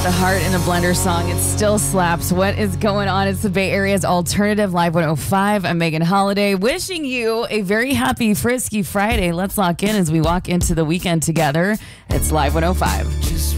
The Heart in a Blender song. It still slaps. What is going on? It's the Bay Area's alternative Live 105. I'm Megan Holiday, wishing you a very happy Frisky Friday. Let's lock in as we walk into the weekend together. It's Live 105.